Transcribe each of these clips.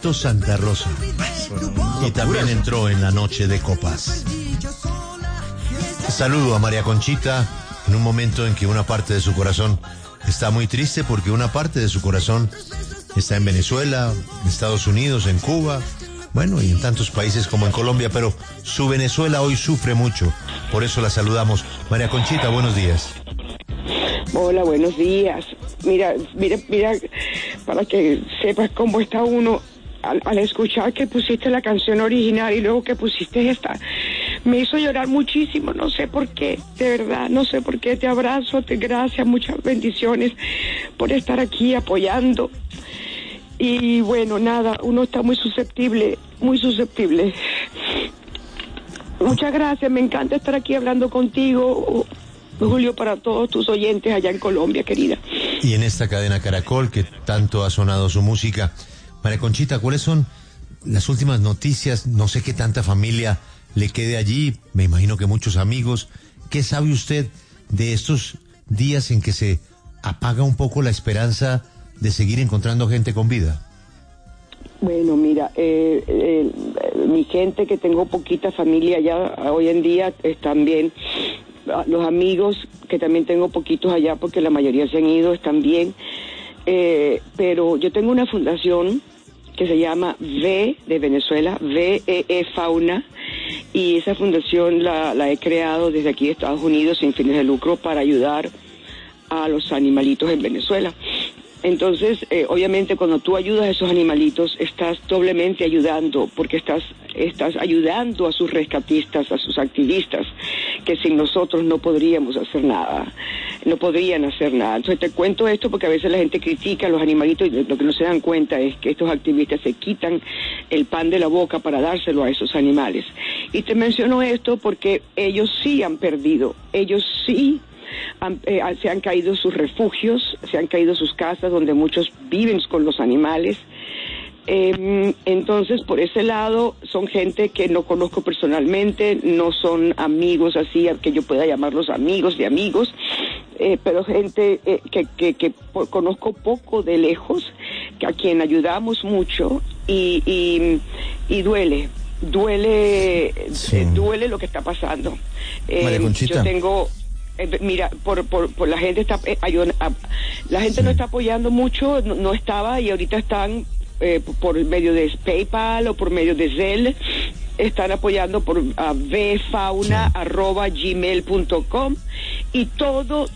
Tito Santa Rosa. Y también entró en la noche de copas. Saludo a María Conchita en un momento en que una parte de su corazón está muy triste porque una parte de su corazón está en Venezuela, en Estados Unidos, en Cuba, bueno, y en tantos países como en Colombia, pero su Venezuela hoy sufre mucho. Por eso la saludamos. María Conchita, buenos días. Hola, buenos días. Mira, para que sepas cómo está uno al escuchar que pusiste la canción original y luego que pusiste esta, me hizo llorar muchísimo, no sé por qué, de verdad, no sé por qué. Te abrazo, gracias, muchas bendiciones por estar aquí apoyando. Y bueno, nada, uno está muy susceptible, muy susceptible. Muchas gracias, me encanta estar aquí hablando contigo, Julio, para todos tus oyentes allá en Colombia, querida. Y en esta cadena Caracol, que tanto ha sonado su música. María Conchita, ¿cuáles son las últimas noticias? No sé qué tanta familia le quede allí, me imagino que muchos amigos. ¿Qué sabe usted de estos días en que se apaga un poco la esperanza de seguir encontrando gente con vida? Bueno, mira, mi gente, que tengo poquita familia ya hoy en día, están bien. Los amigos, que también tengo poquitos allá porque la mayoría se han ido, están bien. Pero yo tengo una fundación que se llama V de Venezuela, VEE Fauna, y esa fundación la he creado desde aquí de Estados Unidos sin fines de lucro para ayudar a los animalitos en Venezuela. Entonces, obviamente, cuando tú ayudas a esos animalitos, estás doblemente ayudando, porque estás ayudando a sus rescatistas, a sus activistas, que sin nosotros no podríamos hacer nada, no podrían hacer nada. Entonces te cuento esto porque a veces la gente critica a los animalitos y lo que no se dan cuenta es que estos activistas se quitan el pan de la boca para dárselo a esos animales. Y te menciono esto porque ellos sí han perdido, ellos sí se han caído sus refugios, se han caído sus casas donde muchos viven con los animales. Entonces, por ese lado, son gente que no conozco personalmente, no son amigos así, que yo pueda llamarlos amigos de amigos, pero gente que conozco poco de lejos, que a quien ayudamos mucho y duele. Sí. Duele lo que está pasando. María Conchita. Yo tengo... mira, por la gente está la gente no está apoyando mucho, no estaba, y ahorita están por medio de PayPal o por medio de Zelle, están apoyando por vfauna@gmail.com, y todo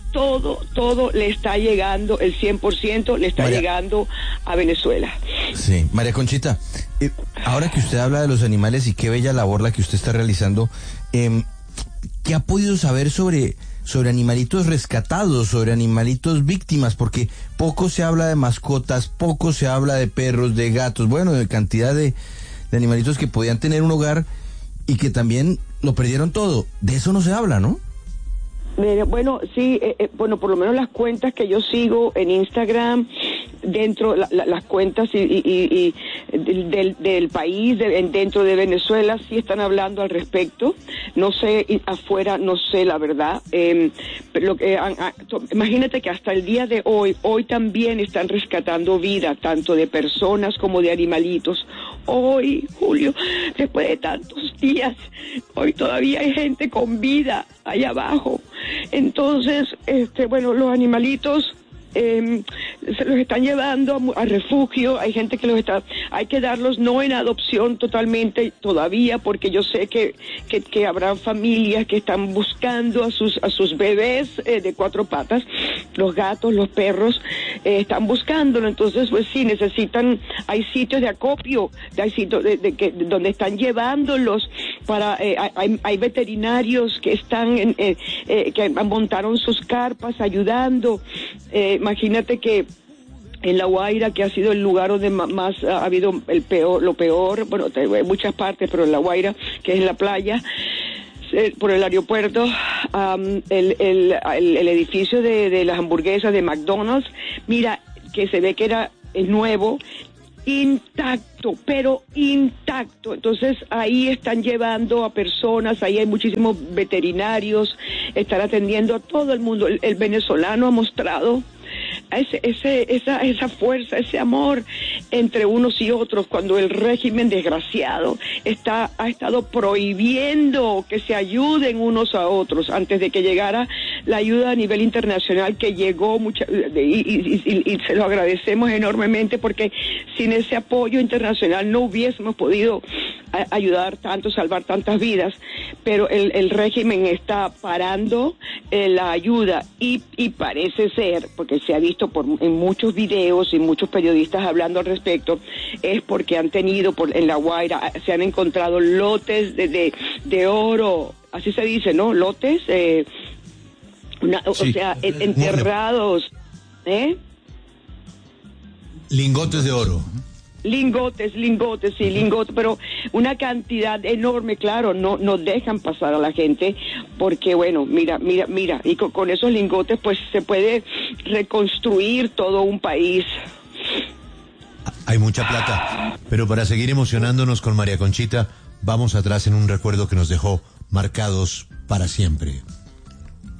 le está llegando, el 100% le está llegando a Venezuela. Sí, María Conchita, ahora que usted habla de los animales y qué bella labor la que usted está realizando, ¿qué ha podido saber sobre animalitos rescatados, sobre animalitos víctimas? Porque poco se habla de mascotas, poco se habla de perros, de gatos, bueno, de cantidad de animalitos que podían tener un hogar y que también lo perdieron todo. De eso no se habla, ¿no? Bueno, sí, bueno, por lo menos las cuentas que yo sigo en Instagram, dentro las cuentas y del país, dentro de Venezuela, sí están hablando al respecto. No sé, afuera no sé la verdad. Pero imagínate que hasta el día de hoy también están rescatando vida, tanto de personas como de animalitos. Hoy, Julio, después de tantos días, hoy todavía hay gente con vida allá abajo. Entonces, bueno, los animalitos se los están llevando a refugio. Hay gente que hay que darlos no en adopción totalmente todavía, porque yo sé que habrá familias que están buscando a sus bebés de 4 patas, los gatos, los perros, están buscándolo. Entonces, pues sí, hay sitios de acopio, hay sitios donde están llevándolos para, hay veterinarios que están que montaron sus carpas ayudando. Imagínate que en La Guaira, que ha sido el lugar donde más ha habido lo peor, bueno, hay muchas partes, pero en La Guaira, que es en la playa, por el aeropuerto, el edificio de las hamburguesas de McDonald's, mira, que se ve que era nuevo, intacto, pero intacto. Entonces ahí están llevando a personas, ahí hay muchísimos veterinarios, están atendiendo a todo el mundo. El venezolano ha mostrado esa fuerza, ese amor entre unos y otros, cuando el régimen desgraciado ha estado prohibiendo que se ayuden unos a otros antes de que llegara la ayuda a nivel internacional, que llegó y se lo agradecemos enormemente, porque sin ese apoyo internacional no hubiésemos podido ayudar tanto, salvar tantas vidas. Pero el régimen está parando la ayuda y parece ser, porque se ha visto en muchos videos y muchos periodistas hablando al respecto, es porque han tenido en La Guaira, se han encontrado lotes de oro, así se dice, ¿no? Lotes, Sí. o sea, enterrados, Lingotes de oro. Lingotes, pero una cantidad enorme, claro, no dejan pasar a la gente, porque bueno, mira, y con esos lingotes pues se puede reconstruir todo un país. Hay mucha plata, pero para seguir emocionándonos con María Conchita, vamos atrás en un recuerdo que nos dejó marcados para siempre.